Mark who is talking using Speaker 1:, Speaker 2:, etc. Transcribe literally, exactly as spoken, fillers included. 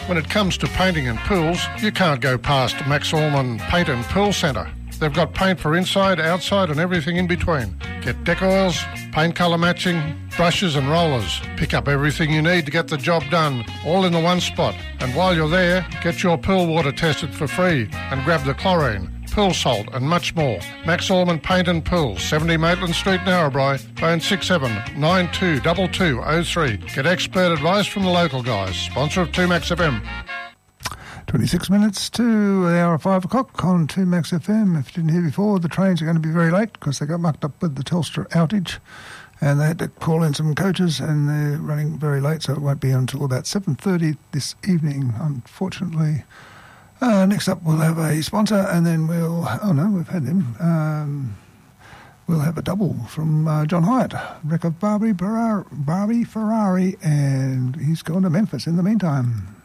Speaker 1: When it comes to painting and pools, you can't go past Max Orman Paint and Pool Centre. They've got paint for inside, outside and everything in between. Get deck oils, paint colour matching, brushes and rollers. Pick up everything you need to get the job done, all in the one spot. And while you're there, get your pool water tested for free and grab the chlorine, pool salt and much more. Max Orman Paint and Pool, seventy Maitland Street, Narrabri. Phone six seven nine two two two zero three. Get expert advice from the local guys. Sponsor of two Max F M.
Speaker 2: twenty-six minutes to the hour of five o'clock on two Max F M. If you didn't hear before, the trains are going to be very late because they got mucked up with the Telstra outage and they had to call in some coaches and they're running very late, so it won't be until about seven thirty this evening, unfortunately. Uh, next up, we'll have a sponsor and then we'll... Oh, no, we've had him. Um, we'll have a double from uh, John Hyatt, wreck of Barbie Ferrari, Barbie Ferrari, and he's gone to Memphis in the meantime.